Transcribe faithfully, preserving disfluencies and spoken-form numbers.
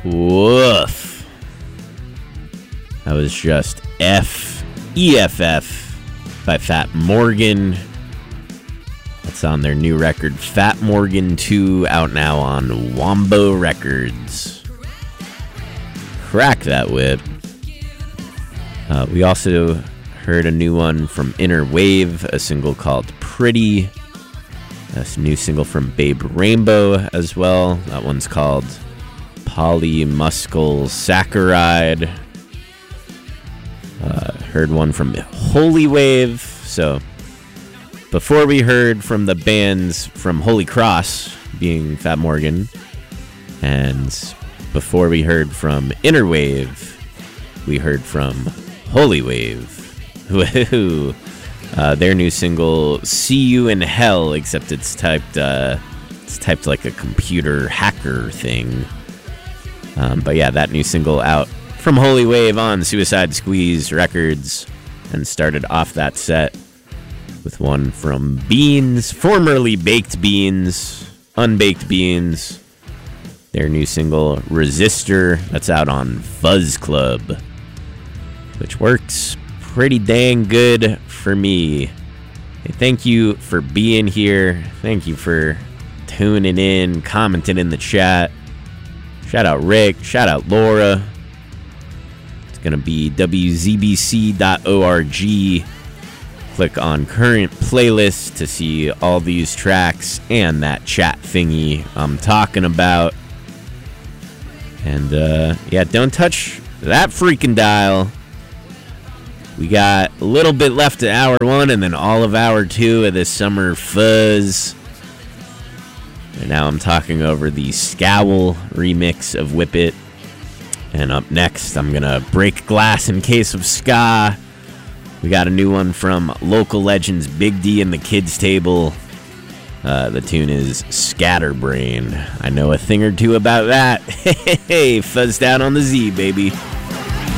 Woof. That was just F E F F by Fat Morgan. That's on their new record, Fat Morgan two, out now on Wombo Records. Crack that whip. Uh, we also heard a new one from Inner Wave, a single called Pretty. That's a new single from Babe Rainbow as well. That one's called Polymuscle Saccharide. Uh, heard one from Holy Wave. So before we heard from the bands from Holy Cross, being Fat Morgan, and before we heard from Inner Wave, we heard from Holy Wave. Woohoo! Uh, their new single, See You in Hell, except it's typed, uh, it's typed like a computer hacker thing. Um, but yeah, that new single out from Holy Wave on Suicide Squeeze Records, and started off that set with one from Beans, formerly Baked Beans, Unbaked Beans. Their new single, Resistor, that's out on Fuzz Club, which works pretty dang good for me. Hey, thank you for being here. Thank you for tuning in, commenting in the chat. Shout out Rick. Shout out Laura. It's going to be w z b c dot org. Click on current playlist to see all these tracks and that chat thingy I'm talking about. And uh, yeah, don't touch that freaking dial. We got a little bit left to hour one, and then all of hour two of this summer fuzz. And now I'm talking over the Scowl remix of Whip It. And up next, I'm going to break glass in case of ska. We got a new one from local legends Big D and the Kids Table. Uh, the tune is Scatterbrain. I know a thing or two about that. Hey, fuzz down on the Z, baby.